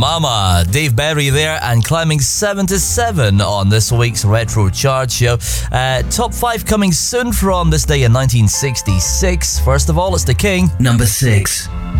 Mama. Dave Berry there, and climbing 7 to 7 on this week's Retro Chart Show. Top 5 coming soon from this day in 1966. First of all, it's The King. Number 6.